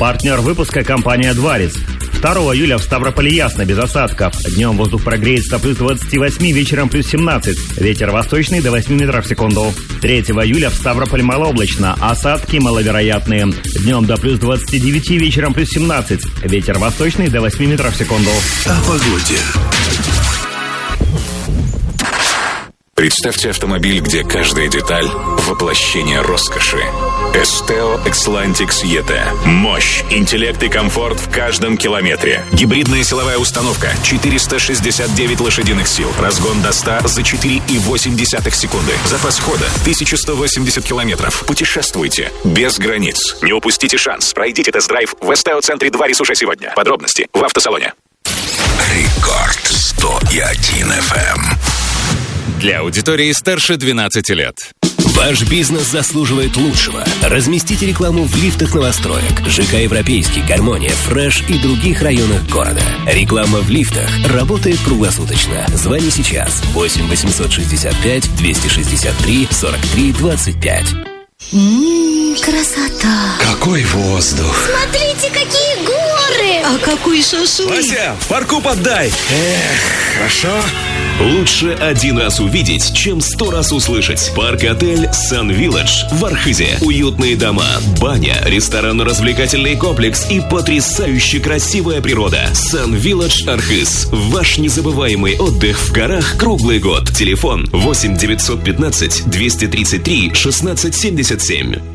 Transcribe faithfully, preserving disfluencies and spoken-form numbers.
Партнер выпуска — компания «Дварис». второго июля в Ставрополе ясно, без осадков. Днем воздух прогреется плюс двадцать восемь, вечером плюс семнадцать. Ветер восточный до восемь метров в секунду. третьего июля в Ставрополе малооблачно. Осадки маловероятные. Днем до плюс двадцать девять, вечером плюс семнадцать. Ветер восточный до восемь метров в секунду. О погоде. Представьте автомобиль, где каждая деталь – воплощение роскоши. Esteo Xlantix и ти. Мощь, интеллект и комфорт в каждом километре. Гибридная силовая установка – четыреста шестьдесят девять лошадиных сил. Разгон до ста за четыре и восемь десятых секунды. Запас хода – тысяча сто восемьдесят километров. Путешествуйте без границ. Не упустите шанс. Пройдите тест-драйв в Esteo-центре «Дварис» уже сегодня. Подробности в автосалоне. Рекорд сто один эф эм. Для аудитории старше двенадцати лет. Ваш бизнес заслуживает лучшего. Разместите рекламу в лифтах новостроек, ЖК «Европейский», «Гармония», «Фреш» и других районах города. Реклама в лифтах работает круглосуточно. Звони сейчас. восемь восемьсот шестьдесят пять двести шестьдесят три сорок три двадцать пять. Ммм, красота. Какой воздух. Смотрите, какие горы. А какой шашлык. Вася, парку поддай. Эх, хорошо. Лучше один раз увидеть, чем сто раз услышать. Парк-отель Sun Village в Архызе. Уютные дома, баня, ресторанно-развлекательный комплекс и потрясающе красивая природа. Sun Village Архыз. Ваш незабываемый отдых в горах круглый год. Телефон восемь девятьсот пятнадцать двести тридцать три шестнадцать семьдесят семь.